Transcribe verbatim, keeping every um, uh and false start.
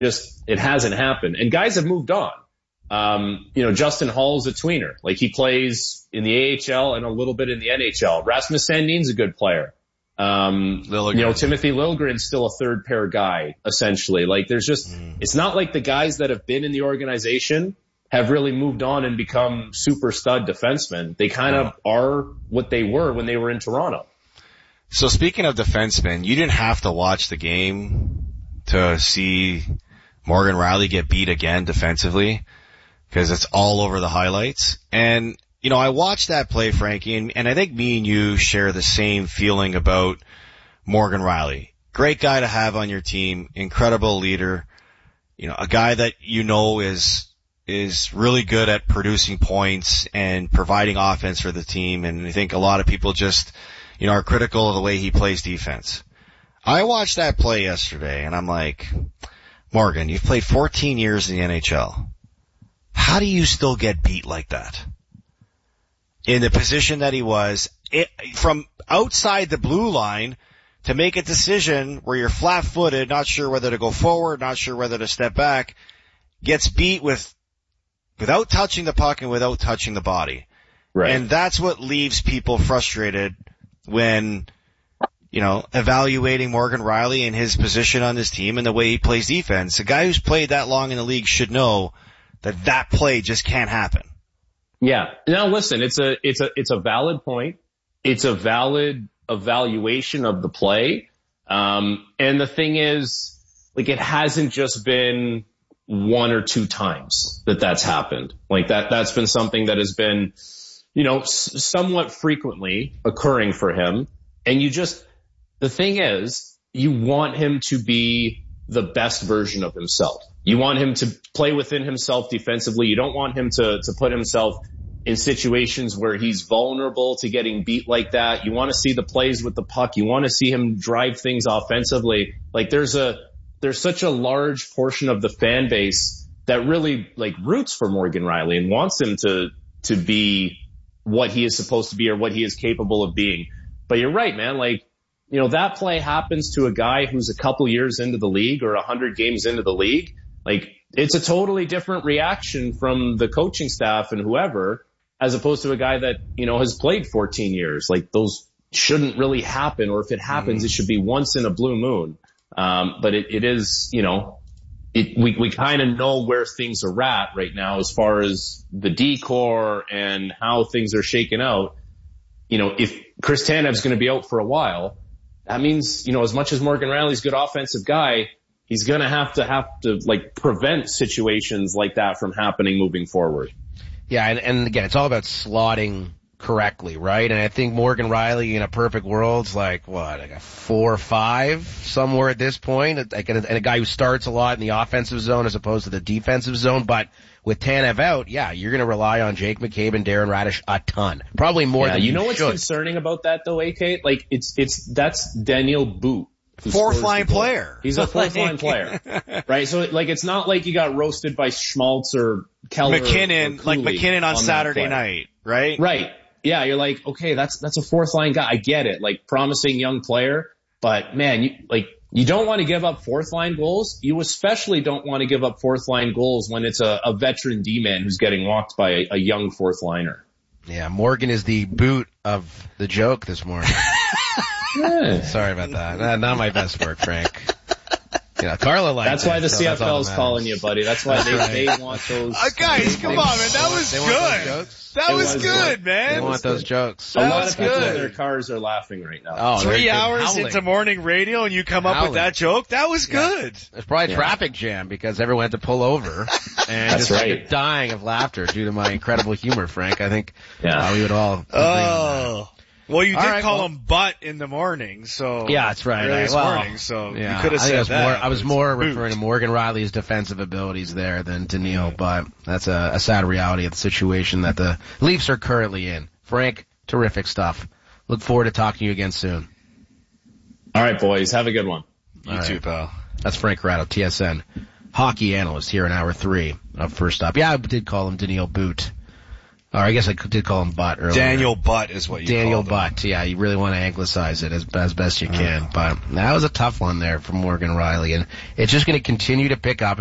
just, it hasn't happened. And guys have moved on. Um, you know, Justin Hall's a tweener. Like, he plays in the A H L and a little bit in the N H L. Rasmus Sandin's a good player. Um, you know, Timothy Liljegren's still a third pair guy, essentially. Like, there's just, mm. it's not like the guys that have been in the organization have really moved on and become super stud defensemen. They kind of are what they were when they were in Toronto. So speaking of defensemen, you didn't have to watch the game to see Morgan Rielly get beat again defensively, because it's all over the highlights. And, you know, I watched that play, Frankie, and, and I think me and you share the same feeling about Morgan Rielly. Great guy to have on your team, incredible leader, you know, a guy that you know is is really good at producing points and providing offense for the team. And I think a lot of people just, you know, are critical of the way he plays defense. I watched that play yesterday and I'm like, Morgan, you've played fourteen years in the N H L. How do you still get beat like that? In the position that he was, it, from outside the blue line to make a decision where you're flat-footed, not sure whether to go forward, not sure whether to step back, gets beat with without touching the puck and without touching the body. Right. And that's what leaves people frustrated when, you know, evaluating Morgan Rielly and his position on this team and the way he plays defense. A guy who's played that long in the league should know that that play just can't happen. Yeah. Now listen, it's a, it's a, it's a valid point. It's a valid evaluation of the play. Um, and the thing is, like, it hasn't just been one or two times that that's happened. Like, that, that's been something that has been, you know, s- somewhat frequently occurring for him. And you just, the thing is, you want him to be the best version of himself. You want him to play within himself defensively. You don't want him to, to put himself in situations where he's vulnerable to getting beat like that. You want to see the plays with the puck. You want to see him drive things offensively. Like, there's a, there's such a large portion of the fan base that really, like, roots for Morgan Rielly and wants him to, to be what he is supposed to be or what he is capable of being. But you're right, man. Like, you know, that play happens to a guy who's a couple years into the league or a hundred games into the league. Like, it's a totally different reaction from the coaching staff and whoever, as opposed to a guy that, you know, has played fourteen years. Like, those shouldn't really happen, or if it happens, mm. it should be once in a blue moon. Um, but it, it is, you know, it, we, we kind of know where things are at right now as far as the decor and how things are shaken out. You know, if Chris Tanev's going to be out for a while, that means, you know, as much as Morgan Rielly's a good offensive guy, he's going to have to have to like prevent situations like that from happening moving forward. Yeah. And, and again, it's all about slotting correctly, right? And I think Morgan Rielly in a perfect world's like, what, like a four or five somewhere at this point, like, and a guy who starts a lot in the offensive zone as opposed to the defensive zone. But with Tanev out, yeah, you're going to rely on Jake McCabe and Darren Raddysh a ton, probably more yeah, than you, you know what's should. Concerning about that though, A K? Like, it's it's that's Daniel Boot. Fourth line player. He's a fourth line player, right? So, like, it's not like you got roasted by Schmaltz or Keller McKinnon, or like McKinnon on, on Saturday night, right? Right. Yeah, you're like, okay, that's that's a fourth line guy. I get it, like, promising young player, but man, you like you don't want to give up fourth line goals. You especially don't want to give up fourth line goals when it's a, a veteran D-man who's getting walked by a, a young fourth liner. Yeah, Morgan is the boot of the joke this morning. Yeah. Sorry about that. Not, not my best work, Frank. Yeah, Carla likes That's why it, the so C F L is calling you, buddy. That's why they, right. they want those. Uh, guys, they, come they, on, man. That was good. That was, was good, good, man. They want those jokes. A that lot was of people good. in their cars are laughing right now. Oh, Three they're, hours they're into morning radio and you come up howling. With that joke? That was yeah. good. There's probably a yeah. traffic jam because everyone had to pull over and That's just right. dying of laughter due to my incredible humor, Frank. I think yeah. uh, we would all agree oh. on that. Well, you did right, call well, him butt in the morning, so yeah, that's right. Early this well, morning, so yeah, you could have I said I was that. More, I was more boot. referring to Morgan Rielly's defensive abilities there than to Neil, but that's a, a sad reality of the situation that the Leafs are currently in. Frank, terrific stuff. Look forward to talking to you again soon. All right, boys, have a good one. You All too, right. pal. That's Frank Corrado, T S N hockey analyst here in hour three of First Up. Yeah, I did call him Daniil Boot. Or I guess I did call him Butt earlier. Daniel Butt is what you Daniel called him. Butt, yeah, you really want to anglicize it as, as best you can. But that was a tough one there for Morgan Rielly, and it's just going to continue to pick up.